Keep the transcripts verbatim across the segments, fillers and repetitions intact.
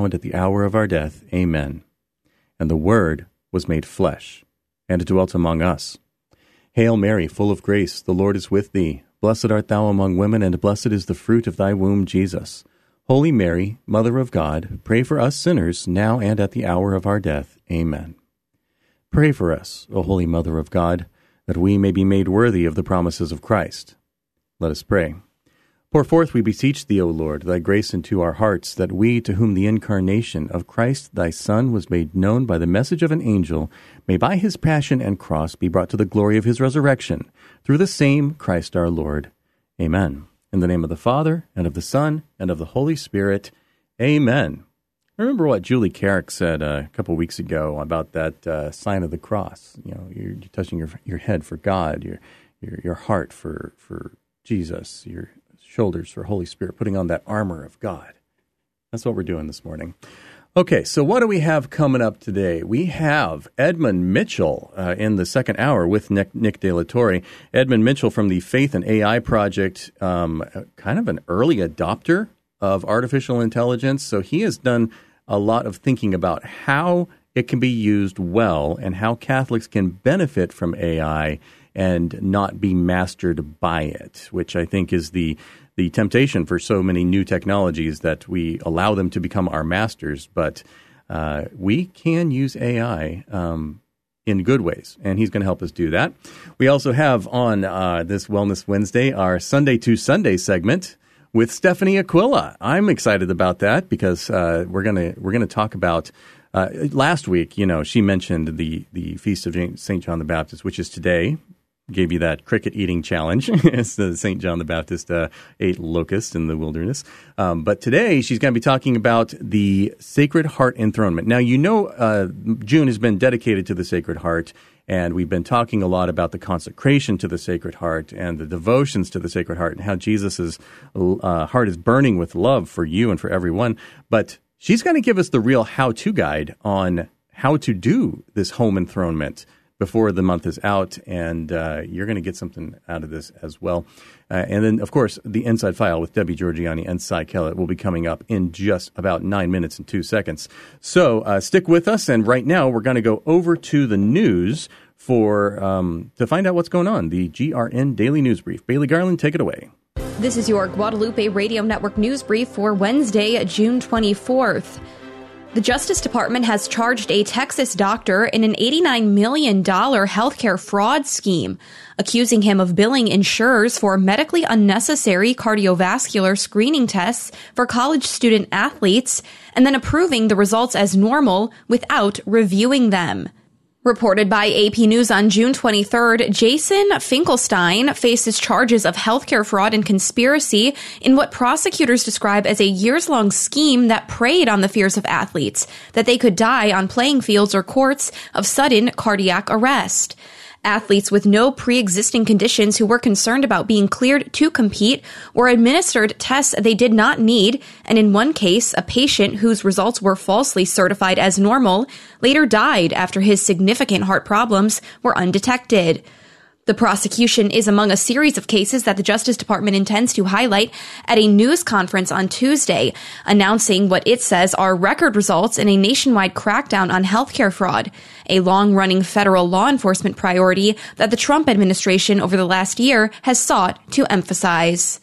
now and at the hour of our death. Amen. And the Word was made flesh, and dwelt among us. Hail Mary, full of grace, the Lord is with thee. Blessed art thou among women, and blessed is the fruit of thy womb, Jesus. Holy Mary, Mother of God, pray for us sinners, now and at the hour of our death. Amen. Pray for us, O Holy Mother of God, that we may be made worthy of the promises of Christ. Let us pray. Pour forth, we beseech thee, O Lord, thy grace into our hearts, that we, to whom the incarnation of Christ thy Son was made known by the message of an angel, may by his passion and cross be brought to the glory of his resurrection, through the same Christ our Lord. Amen. In the name of the Father, and of the Son, and of the Holy Spirit. Amen. I remember what Julie Carrick said uh, a couple weeks ago about that uh, sign of the cross. You know, you're, you're touching your your head for God, your your your heart for for Jesus, your shoulders for Holy Spirit, putting on that armor of God. That's what we're doing this morning. Okay, so what do we have coming up today? We have Edmund Mitchell uh, in the second hour with Nick, Nick De La Torre. Edmund Mitchell from the Faith and A I Project, um, kind of an early adopter of artificial intelligence. So he has done a lot of thinking about how it can be used well and how Catholics can benefit from A I and not be mastered by it, which I think is the the temptation for so many new technologies, that we allow them to become our masters. But uh, we can use A I um, in good ways, and he's going to help us do that. We also have on uh, this Wellness Wednesday our Sunday to Sunday segment with Stephanie Aquila. I'm excited about that because uh, we're gonna we're gonna talk about. Uh, last week, you know, she mentioned the the feast of Saint John the Baptist, which is today. Gave you that cricket eating challenge. It's the Saint John the Baptist uh, ate locusts in the wilderness. Um, but today she's going to be talking about the Sacred Heart enthronement. Now, you know, uh, June has been dedicated to the Sacred Heart, and we've been talking a lot about the consecration to the Sacred Heart and the devotions to the Sacred Heart and how Jesus' uh, heart is burning with love for you and for everyone. But she's going to give us the real how-to guide on how to do this home enthronement before the month is out, and uh, you're going to get something out of this as well. Uh, and then, of course, the Inside File with Debbie Georgiani and Cy Kellett will be coming up in just about nine minutes and two seconds. So uh, stick with us, and right now we're going to go over to the news for um, to find out what's going on, the G R N Daily News Brief. Bailey Garland, take it away. This is your Guadalupe Radio Network News Brief for Wednesday, June twenty-fourth. The Justice Department has charged a Texas doctor in an eighty-nine million dollars healthcare fraud scheme, accusing him of billing insurers for medically unnecessary cardiovascular screening tests for college student athletes and then approving the results as normal without reviewing them. Reported by A P News on June twenty-third, Jason Finkelstein faces charges of healthcare fraud and conspiracy in what prosecutors describe as a years-long scheme that preyed on the fears of athletes, that they could die on playing fields or courts of sudden cardiac arrest. Athletes with no pre-existing conditions who were concerned about being cleared to compete were administered tests they did not need, and in one case, a patient whose results were falsely certified as normal later died after his significant heart problems were undetected. The prosecution is among a series of cases that the Justice Department intends to highlight at a news conference on Tuesday, announcing what it says are record results in a nationwide crackdown on healthcare fraud, a long-running federal law enforcement priority that the Trump administration over the last year has sought to emphasize.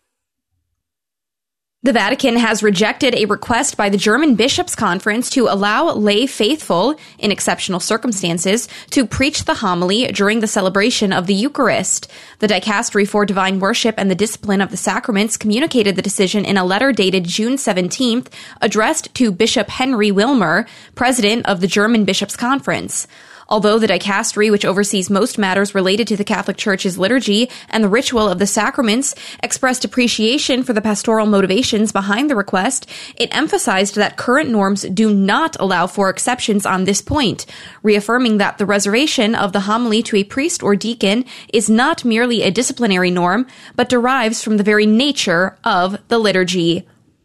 The Vatican has rejected a request by the German Bishops' Conference to allow lay faithful, in exceptional circumstances, to preach the homily during the celebration of the Eucharist. The Dicastery for Divine Worship and the Discipline of the Sacraments communicated the decision in a letter dated June seventeenth, addressed to Bishop Henry Wilmer, president of the German Bishops' Conference. Although the dicastery, which oversees most matters related to the Catholic Church's liturgy and the ritual of the sacraments, expressed appreciation for the pastoral motivations behind the request, it emphasized that current norms do not allow for exceptions on this point, reaffirming that the reservation of the homily to a priest or deacon is not merely a disciplinary norm, but derives from the very nature of the liturgy.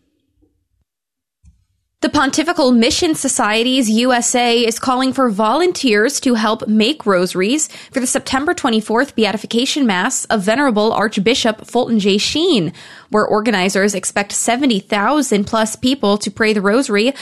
The Pontifical Mission Societies U S A is calling for volunteers to help make rosaries for the September twenty-fourth Beatification Mass of Venerable Archbishop Fulton J. Sheen, where organizers expect seventy thousand plus people to pray the rosary